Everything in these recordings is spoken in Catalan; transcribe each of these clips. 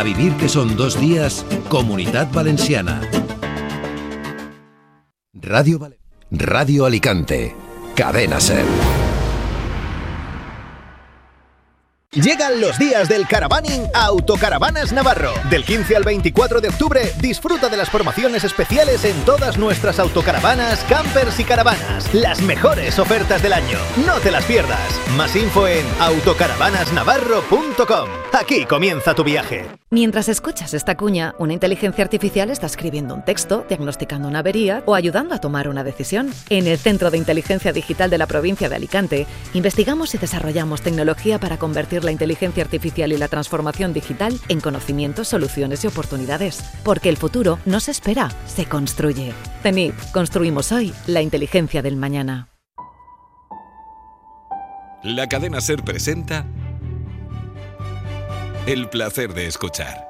A vivir que son 2 días, Comunidad Valenciana. Radio Alicante. Cadena SER. Llegan los días del caravaning a Autocaravanas Navarro. Del 15 al 24 de octubre, disfruta de las promociones especiales en todas nuestras autocaravanas, campers y caravanas. Las mejores ofertas del año. No te las pierdas. Más info en autocaravanasnavarro.com. Aquí comienza tu viaje. Mientras escuchas esta cuña, una inteligencia artificial está escribiendo un texto, diagnosticando una avería o ayudando a tomar una decisión. En el Centro de Inteligencia Digital de la provincia de Alicante, investigamos y desarrollamos tecnología para convertir la inteligencia artificial y la transformación digital en conocimientos, soluciones y oportunidades. Porque el futuro no se espera, se construye. CENIT, construimos hoy la inteligencia del mañana. La cadena SER presenta El placer de escuchar.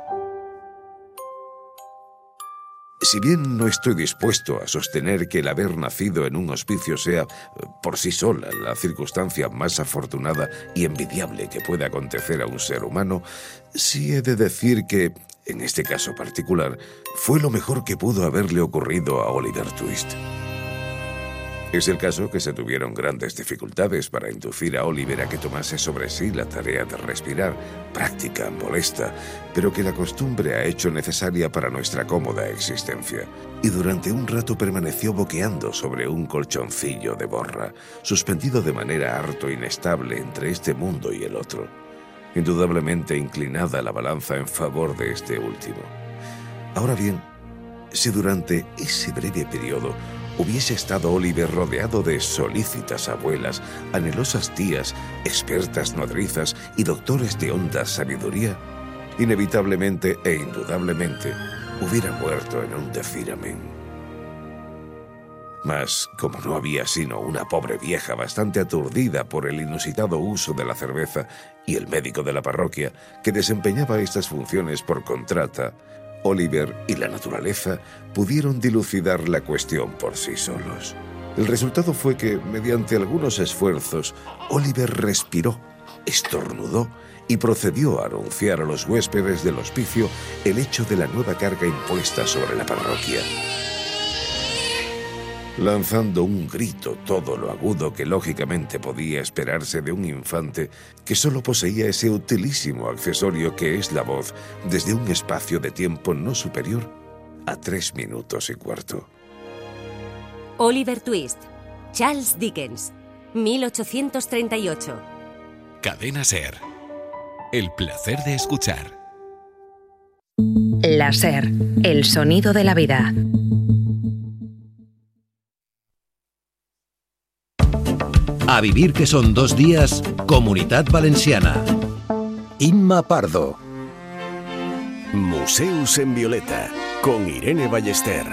Si bien no estoy dispuesto a sostener que el haber nacido en un hospicio sea, por sí sola, la circunstancia más afortunada y envidiable que pueda acontecer a un ser humano, sí he de decir que, en este caso particular, fue lo mejor que pudo haberle ocurrido a Oliver Twist. Es el caso que se tuvieron grandes dificultades para inducir a Oliver a que tomase sobre sí la tarea de respirar, práctica, molesta, pero que la costumbre ha hecho necesaria para nuestra cómoda existencia. Y durante un rato permaneció boqueando sobre un colchoncillo de borra, suspendido de manera harto inestable entre este mundo y el otro. Indudablemente inclinada la balanza en favor de este último. Ahora bien, si durante ese breve periodo hubiese estado Oliver rodeado de solícitas abuelas, anhelosas tías, expertas nodrizas y doctores de honda sabiduría, inevitablemente e indudablemente hubiera muerto en un decir amén. Mas, como no había sino una pobre vieja bastante aturdida por el inusitado uso de la cerveza y el médico de la parroquia, que desempeñaba estas funciones por contrata, Oliver y la naturaleza pudieron dilucidar la cuestión por sí solos. El resultado fue que, mediante algunos esfuerzos, Oliver respiró, estornudó y procedió a anunciar a los huéspedes del hospicio el hecho de la nueva carga impuesta sobre la parroquia. Lanzando un grito todo lo agudo que lógicamente podía esperarse de un infante que solo poseía ese utilísimo accesorio que es la voz desde un espacio de tiempo no superior a 3 minutos y cuarto. Oliver Twist, Charles Dickens, 1838. Cadena SER. El placer de escuchar. La SER, el sonido de la vida. A vivir que son 2 días, Comunidad Valenciana. Imma Pardo. Museus en Violeta, con Irene Ballester.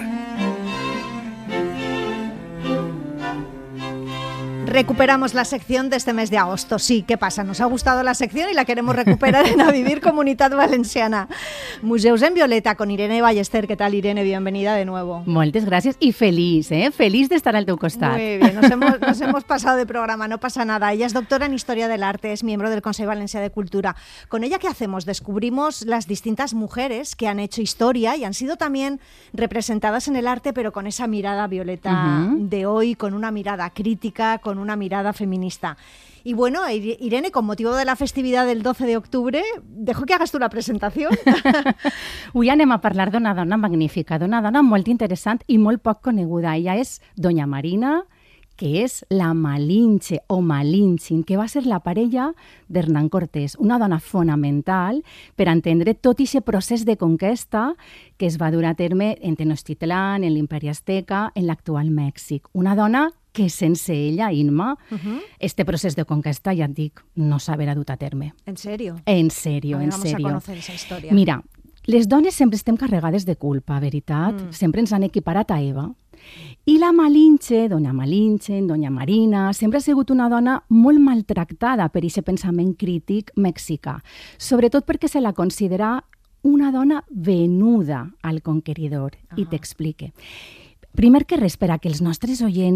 Recuperamos la sección de este mes de agosto. Sí, ¿qué pasa? Nos ha gustado la sección y la queremos recuperar en A Vivir Comunidad Valenciana. Museus en Violeta con Irene Ballester. ¿Qué tal, Irene? Bienvenida de nuevo. Moltes gràcies i feliç, Feliç d'estar al teu costat. Muy bien, nos hemos pasado de programa, no pasa nada. Ella es doctora en Historia del Arte, es miembro del Consejo Valencià de Cultura. Con ella, ¿qué hacemos? Descubrimos las distintas mujeres que han hecho historia y han sido también representadas en el arte, pero con esa mirada violeta de hoy, con una mirada crítica, con una mirada feminista. Y bueno, Irene, con motivo de la festividad del 12 de octubre, dejo que hagas tú la presentación. Avui anem a parlar d'una dona magnífica, d'una dona molt interessant i molt poc coneguda. Ella és Doña Marina, que és la Malinche o Malinche, que va ser la parella d'Hernán Cortés, una dona fonamental per entendre tot aquest procés de conquesta que es va dur a terme en Tenochtitlán, en l'Imperi Azteca, en l'actual Mèxic. Una dona que sense ella, Imma, este procés de conquesta, ja et dic, no s'haverà dut a terme. ¿En serio? En serio, a ver, en vamos serio. a conocer esa historia. Mira, les dones sempre estem carregades de culpa, veritat? Sempre ens han equiparat a Eva. I la Malinche, Doña Marina, sempre ha sigut una dona molt maltractada per aquest pensament crític mexicà, sobretot perquè se la considera una dona venuda al conqueridor. I t'explique. Primer que res, per a que els nostres oients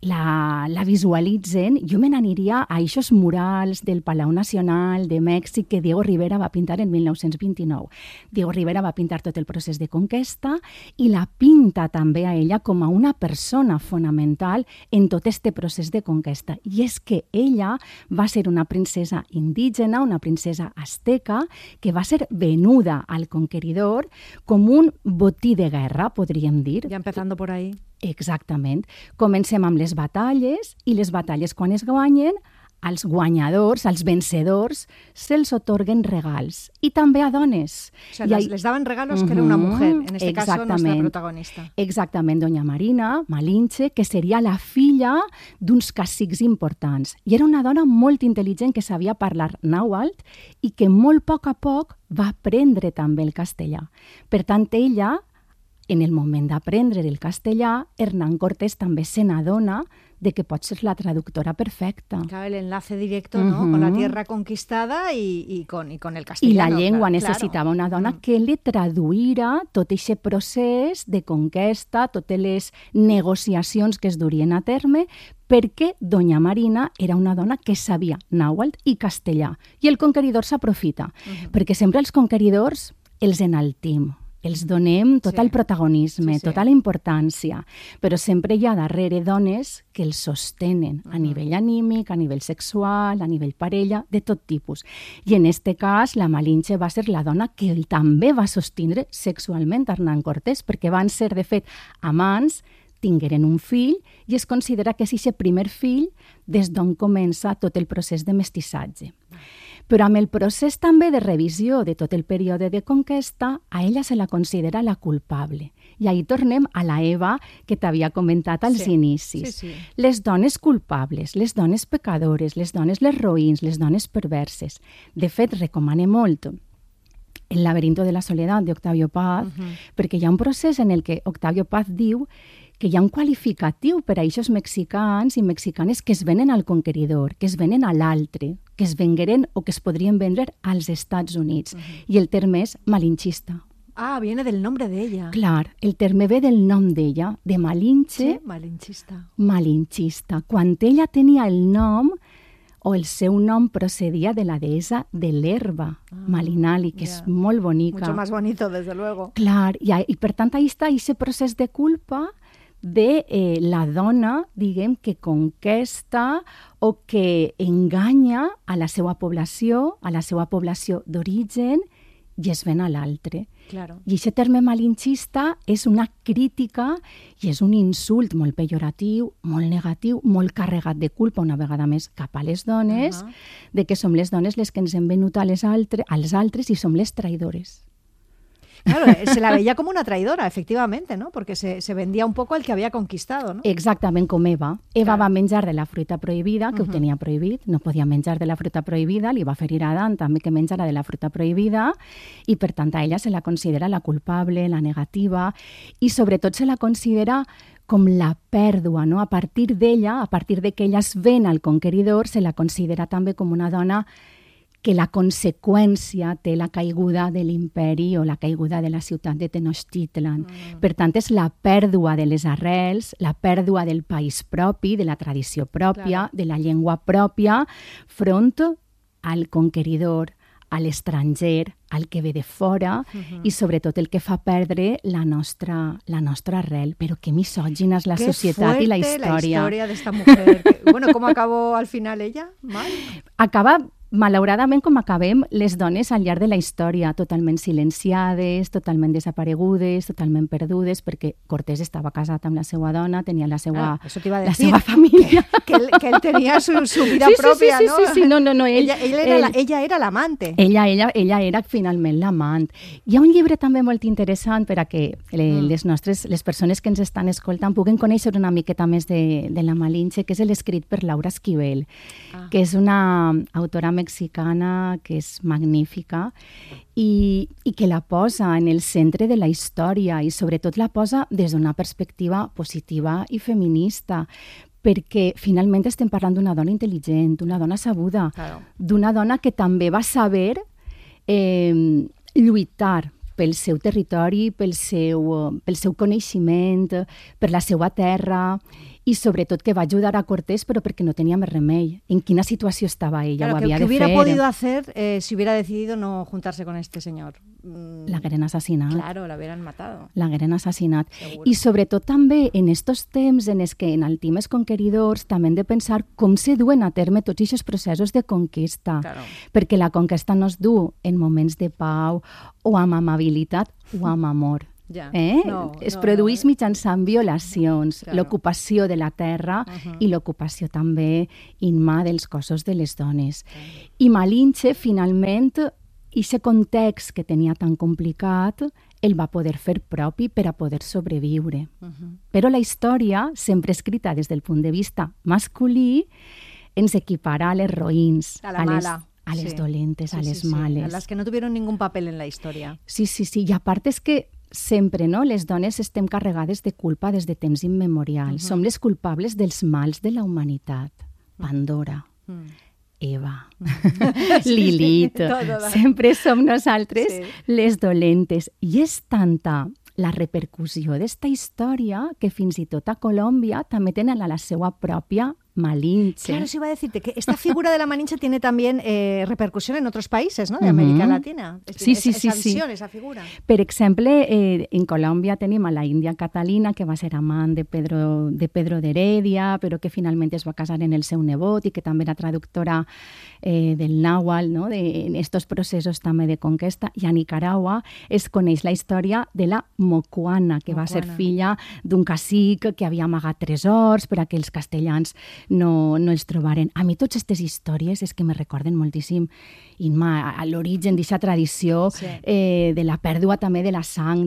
la visualitzen, jo me n'aniria a eixos murals del Palau Nacional de Mèxic que Diego Rivera va pintar en 1929. Diego Rivera va pintar tot el procés de conquesta i la pinta també a ella com a una persona fonamental en tot este procés de conquesta. I és que ella va ser una princesa indígena, una princesa azteca, que va ser venuda al conqueridor com un botí de guerra, podríem dir. Ja empezando por ahí. Exactament. Comencem amb les batalles i les batalles quan es guanyen, als guanyadors, als vencedors, se'ls otorguen regals. I també a dones. O sea, les daban regalos que era una mujer, en este caso nuestra protagonista. Exactament, doña Marina Malinche, que seria la filla d'uns cacics importants. I era una dona molt intel·ligent que sabia parlar nàhuatl i que molt a poc va aprendre també el castellà. Per tant, ella, en el moment d'aprendre el castellà, Hernán Cortés també se n'adona de que pot ser la traductora perfecta. Claro, el enlace directo, ¿no? Con la tierra conquistada y con el castellano. I la llengua necessitava una dona que li traduïra tot aquest procés de conquesta, totes les negociacions que es durien a terme, perquè doña Marina era una dona que sabia nàhuatl i castellà. I el conqueridor s'aprofita, perquè sempre els conqueridors els enaltim, els donem tot el protagonisme, tota la importància, però sempre hi ha darrere dones que els sostenen a nivell anímic, a nivell sexual, a nivell parella, de tot tipus. I en este cas, la Malinche va ser la dona que també va sostindre sexualment a Hernán Cortés, perquè van ser, de fet, amants, tingueren un fill i es considera que és aquest primer fill des d'on comença tot el procés de mestissatge. Però amb el procés també de revisió de tot el període de conquesta, a ella se la considera la culpable. I ahí tornem a la Eva que t'havia comentat als inicis. Les dones culpables, les dones pecadores, les dones les roïns, les dones perverses. De fet, recomane molt El laberinto de la soledat d'Octavio Paz, perquè hi ha un procés en el que Octavio Paz diu que hi ha un qualificatiu per a aquests mexicans i mexicanes que es venen al conqueridor, que es venen a l'altre, que es vengueren o que es podrien vendre als Estats Units. I el terme és malinchista. Ah, viene del nombre de ella. Clar, el terme ve del nom d'ella, de Malinche. Sí, malinchista. Malinchista. Quan ella tenia el nom, o el seu nom procedia de la deessa de l'herba, Malinali, que és molt bonica. Mucho más bonito, desde luego. Clar, i per tant, ahí està aquest procés de culpa de la dona, diguem, que conquesta o que enganya a la seva població d'origen i es ven a l'altre. Claro. I aquest terme malinchista és una crítica i és un insult molt pejoratiu, molt negatiu, molt carregat de culpa, una vegada més, cap a les dones, de que som les dones les que ens hem venut als altres i som les traïdores. Claro, se la veía como una traidora, efectivamente, ¿no? Porque se vendía un poco al que había conquistado, ¿no? Exactament com Eva. Eva va menjar de la fruita prohibida, que ho tenia prohibit, no podia menjar de la fruita prohibida, li va ferir a Adán també que menjara de la fruita prohibida, i per tant a ella se la considera la culpable, la negativa, i sobretot se la considera com la pèrdua, no? A partir d'ella, a partir de que ella es ven al conqueridor, se la considera també com una dona que la conseqüència té la caiguda de l'imperi o la caiguda de la ciutat de Tenochtitlan. Per tant, és la pèrdua de les arrels, la pèrdua del país propi, de la tradició pròpia, de la llengua pròpia, front al conqueridor, a l'estranger, al que ve de fora, i sobretot el que fa perdre la nostra arrel. Però que misògina és la societat i la història. La història d'esta mujer. Bueno, com acabó al final ella? Mal? Acaba malauradament com acabem les dones al llarg de la història, totalment silenciades, totalment desaparegudes, totalment perdudes, perquè Cortés estava casat amb la seva dona, tenia la seva família. Que él tenía su vida propia, ¿no? Sí, no. Ella era l'amante. Ella era finalment l'amant. Hi ha un llibre també molt interessant per a que les persones que ens estan escoltant puguen conèixer una miqueta més de la Malinche, que és l'escrit per Laura Esquivel, que és una autora mexicana que és magnífica i que la posa en el centre de la història i sobretot la posa des d'una perspectiva positiva i feminista, perquè finalment estem parlant d'una dona intel·ligent, d'una dona sabuda, d'una dona que també va saber lluitar pel seu territori, pel seu coneixement, per la seva terra, i sobretot que va ajudar a Cortés, però perquè no tenia més remei. En quina situació estava ella? Claro, ho havia ¿qué de hubiera fer. podido hacer si hubiera decidido no juntarse con este señor? L'hagueren assassinat. Claro, l'hagueren matado. L'hagueren assassinat. Seguro. I sobretot també en estos temps en els que en Altimes Conqueridors també hem de pensar com se duen a terme tots aquests processos de conquesta. Claro. Perquè la conquesta no es du en moments de pau o amb amabilitat o amb amor. Ja. Es produeix mitjançant violacions, Claro. l'ocupació de la terra i l'ocupació també inma dels cossos de les dones. I Malinche, finalment, aquest context que tenia tan complicat, el va poder fer propi per a poder sobreviure. Però la història, sempre escrita des del punt de vista masculí, ens equipara a les roïns, A la mala. a les Sí. dolentes, Sí, a sí, les sí. males. A las que no tuvieron ningún papel en la historia. Sí. I a part és que sempre, no?, les dones estem carregades de culpa des de temps immemorials. Som les culpables dels mals de la humanitat. Pandora, Eva, Lilith, todo. sempre som nosaltres Sí. les dolentes. I és tanta la repercussió d'esta història que fins i tot a Colòmbia també tenen la seva pròpia Malinche. Claro, eso iba a decirte, que esta figura de la Malinche tiene también repercusión en otros países, ¿no?, de América Latina. Sí. Esa visión, esa figura. Per exemple, en Colòmbia tenim a la Índia Catalina, que va ser amant de Pedro d'Heredia, però que finalment es va casar en el seu nebot i que també era traductora del nàhuatl, no?, en estos processos també de conquesta. I a Nicaragua es coneix la història de la Mocuana, que va ser filla d'un cacic que havia amagat tresors per a que els castellans no els trobaren. A mi totes aquestes històries és que me recorden moltíssim a l'origen d'aquesta tradició de la pèrdua també de la sang,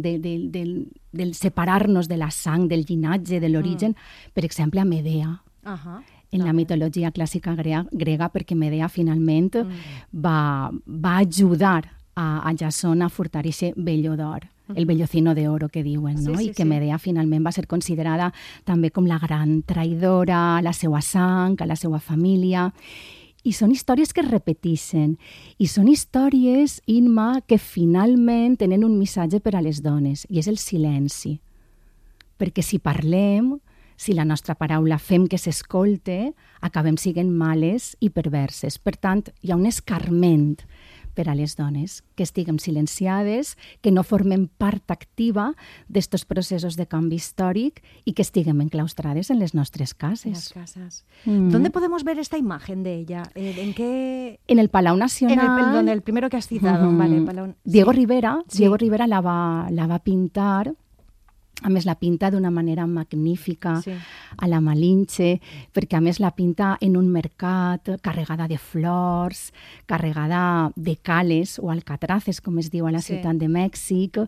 del separar-nos de la sang, del llinatge, de l'origen. Per exemple, a Medea. En la mitologia clàssica grega, perquè Medea finalment va ajudar a Jasón a furtar aquest velló d'or. El vellocino de oro que diuen, no? I que Medea finalment va ser considerada també com la gran traïdora a la seva sang, a la seva família. I són històries que es repeteixen. I són històries, Inma, que finalment tenen un missatge per a les dones, i és el silenci. Perquè si parlem, si la nostra paraula fem que s'escolte, acabem sent males i perverses. Per tant, hi ha un escarment per a les dones, que estiguem silenciades, que no formem part activa d'estos processos de canvi històric i que estiguem enclaustrades en les nostres cases. En las casas. ¿Dónde podemos ver esta imagen de ella? ¿En qué? En el Palau Nacional. En el primero que has citado, vale. Palau... Diego Rivera la va pintar. A més, la pinta d'una manera magnífica a la Malinche, perquè a més la pinta en un mercat carregada de flors, carregada de cales o alcatraces, com es diu a la ciutat de Mèxic,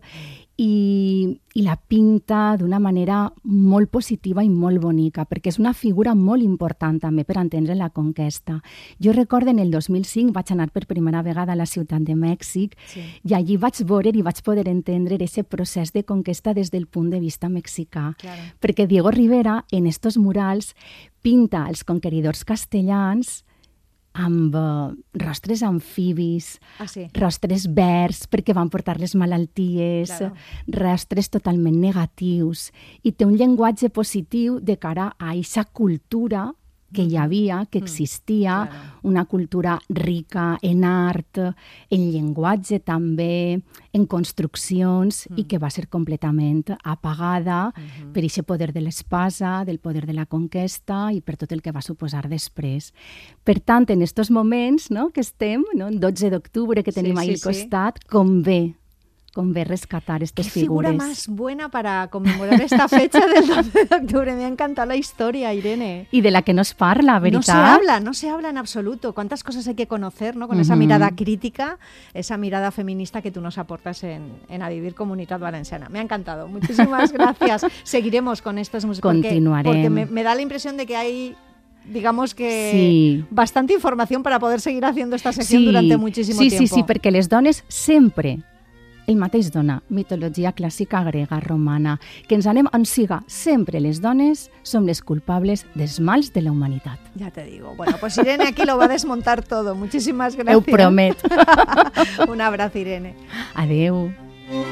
i la pinta d'una manera molt positiva i molt bonica, perquè és una figura molt important també per entendre la conquesta. Jo recordo en el 2005 vaig anar per primera vegada a la ciutat de Mèxic i allí vaig veure i vaig poder entendre aquest procés de conquesta des del punt de vista mexicà. Perquè Diego Rivera, en estos murals, pinta els conqueridors castellans amb rostres amfibis, rostres verds perquè van portar les malalties, rostres totalment negatius, i té un llenguatge positiu de cara a aquesta cultura que hi havia, que existia, una cultura rica en art, en llenguatge també, en construccions, i que va ser completament apagada per aquest poder de l'espasa, del poder de la conquesta i per tot el que va suposar després. Per tant, en aquests moments que estem, el 12 d'octubre que tenim ahí al costat, convé rescatar estas figuras. Qué figura más buena para conmemorar esta fecha del 12 de octubre. Me ha encantado la historia, Irene. Y de la que nos parla, ¿verdad? No se habla en absoluto. Cuántas cosas hay que conocer, ¿no? Con esa mirada crítica, esa mirada feminista que tú nos aportas en A Vivir Comunitat Valenciana. Me ha encantado. Muchísimas gracias. Seguiremos con estas músicas. Continuaremos. Porque me da la impresión de que hay... digamos que bastante información para poder seguir haciendo esta sección durante muchísimo tiempo. Sí, perquè les dones sempre el mateix dona, mitologia clàssica grega, romana, que ens anem on siga, sempre les dones som les culpables dels mals de la humanitat. Ya te digo. Bueno, pues Irene aquí lo va a desmontar todo. Muchísimas gracias. Ho promet. Un abrazo, Irene. Adeu.